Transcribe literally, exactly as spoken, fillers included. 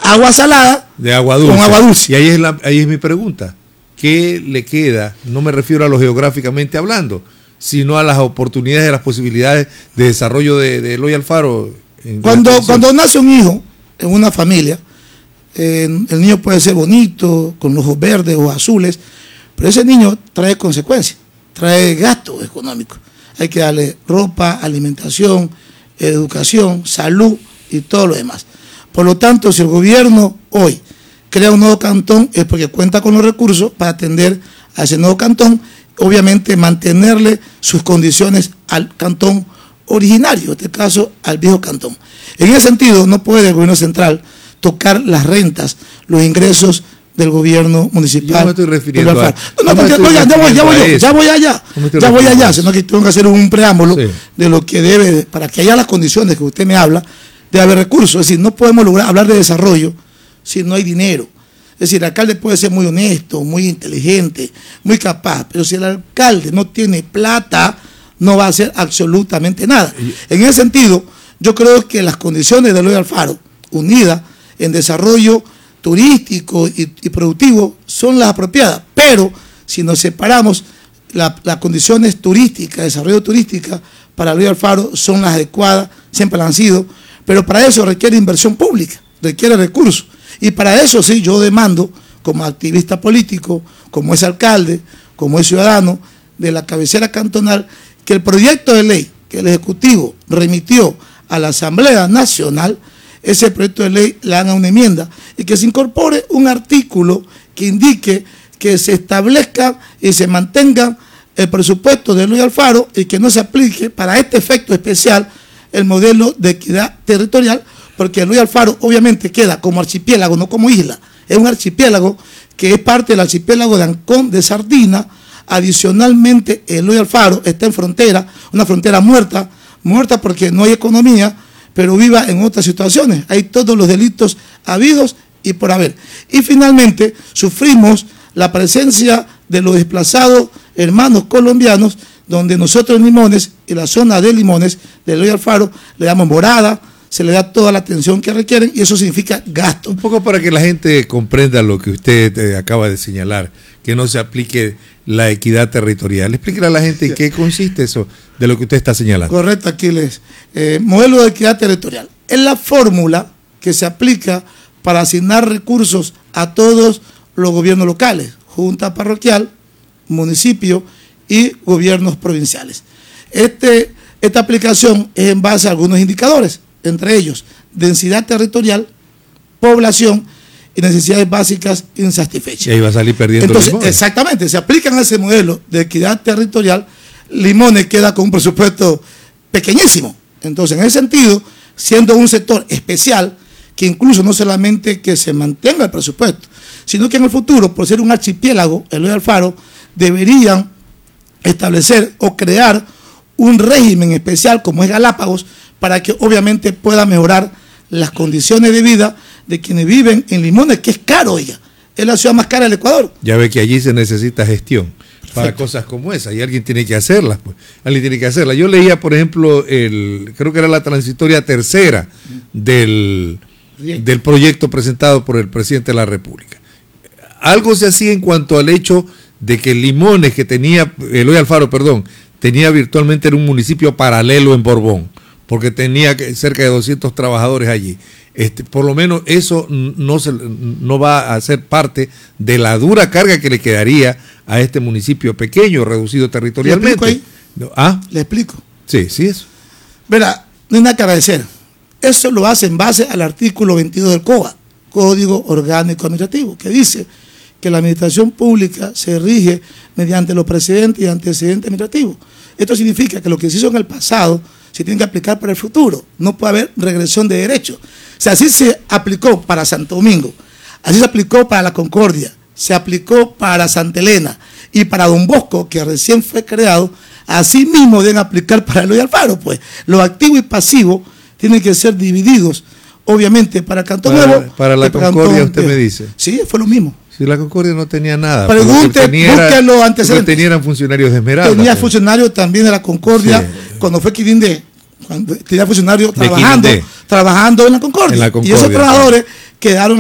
agua salada de agua dulce. con agua dulce. Y ahí es, la, ahí es mi pregunta. ¿Qué le queda? No me refiero a lo geográficamente hablando, sino a las oportunidades, a las posibilidades de desarrollo de, de Eloy Alfaro. Cuando, cuando nace un hijo en una familia, eh, el niño puede ser bonito, con ojos verdes o azules, pero ese niño trae consecuencias, trae gastos económicos. Hay que darle ropa, alimentación, educación, salud y todo lo demás. Por lo tanto, si el gobierno hoy crea un nuevo cantón, es porque cuenta con los recursos para atender a ese nuevo cantón, obviamente mantenerle sus condiciones al cantón originario, en este caso al viejo cantón. En ese sentido, no puede el gobierno central tocar las rentas, los ingresos del gobierno municipal. Yo no me estoy refiriendo a, no, no, no, porque, oiga, ya voy, ya voy, ya voy allá, no ya voy allá, sino que tengo que hacer un preámbulo sí. de lo que debe, para que haya las condiciones que usted me habla, de haber recursos. Es decir, no podemos lograr hablar de desarrollo si no hay dinero. Es decir, el alcalde puede ser muy honesto, muy inteligente, muy capaz, pero si el alcalde no tiene plata, no va a hacer absolutamente nada. En ese sentido, yo creo que las condiciones de Eloy Alfaro, unidas en desarrollo turístico y, y productivo, son las apropiadas, pero si nos separamos, la, las condiciones turísticas, desarrollo turística para Eloy Alfaro son las adecuadas, siempre las han sido, pero para eso requiere inversión pública, requiere recursos. Y para eso sí, yo demando, como activista político, como es alcalde, como es ciudadano de la cabecera cantonal, que el proyecto de ley que el Ejecutivo remitió a la Asamblea Nacional, ese proyecto de ley le haga una enmienda y que se incorpore un artículo que indique que se establezca y se mantenga el presupuesto de Eloy Alfaro y que no se aplique para este efecto especial el modelo de equidad territorial, porque Eloy Alfaro obviamente queda como archipiélago, no como isla, es un archipiélago que es parte del archipiélago de Ancón de Sardina. Adicionalmente, Eloy Alfaro está en frontera, una frontera muerta, muerta porque no hay economía, pero viva en otras situaciones, hay todos los delitos habidos y por haber. Y finalmente, sufrimos la presencia de los desplazados hermanos colombianos, donde nosotros en Limones, y la zona de Limones, de Eloy Alfaro, le damos morada, se le da toda la atención que requieren y eso significa gasto. Un poco para que la gente comprenda lo que usted eh, acaba de señalar, que no se aplique la equidad territorial. Explíquele a la gente en qué consiste eso de lo que usted está señalando. Correcto, Aquiles. Eh, modelo de equidad territorial. Es la fórmula que se aplica para asignar recursos a todos los gobiernos locales, junta parroquial, municipio y gobiernos provinciales. Este, esta aplicación es en base a algunos indicadores, entre ellos densidad territorial, población y necesidades básicas insatisfechas. Y ahí va a salir perdiendo. Entonces, Limones. Exactamente, se aplican a ese modelo de equidad territorial, Limones queda con un presupuesto pequeñísimo. Entonces, en ese sentido, siendo un sector especial, que incluso no solamente que se mantenga el presupuesto, sino que en el futuro, por ser un archipiélago, Eloy Alfaro, deberían establecer o crear un régimen especial como es Galápagos, para que obviamente pueda mejorar las condiciones de vida de quienes viven en Limones, que es caro, oiga, es la ciudad más cara del Ecuador. Ya ve que allí se necesita gestión. Perfecto. Para cosas como esa, y alguien tiene que hacerlas, pues. Alguien tiene que hacerlas. Yo leía, por ejemplo, el, creo que era la transitoria tercera del, del proyecto presentado por el presidente de la República. Algo se hacía en cuanto al hecho de que Limones, que tenía, Eloy Alfaro, perdón, tenía virtualmente, era un municipio paralelo en Borbón, porque tenía cerca de doscientos trabajadores allí. Este, por lo menos eso no, se, no va a ser parte de la dura carga que le quedaría a este municipio pequeño, reducido territorialmente. ¿Le explico ahí? ¿Ah? ¿Le explico? Sí, sí, eso. Verá, no hay nada que agradecer. Eso lo hace en base al artículo veintidós del C O A, Código Orgánico Administrativo, que dice que la administración pública se rige mediante los precedentes y antecedentes administrativos. Esto significa que lo que se hizo en el pasado se tiene que aplicar para el futuro. No puede haber regresión de derechos. O sea, así se aplicó para Santo Domingo, así se aplicó para La Concordia, se aplicó para Santa Elena y para Don Bosco, que recién fue creado, así mismo deben aplicar para Eloy Alfaro. Pues los activos y pasivos tienen que ser divididos, obviamente, para el Cantón para, Nuevo. Para La Concordia, usted Viejo. me dice. Sí, fue lo mismo. Si La Concordia no tenía nada. Pregunte, busque los antecedentes. Tenían funcionarios de Esmeralda. Tenía pues. funcionarios también de La Concordia, sí. Cuando fue Quirindé, cuando tenía funcionarios trabajando, trabajando en La Concordia. En La Concordia, y esos trabajadores sí. quedaron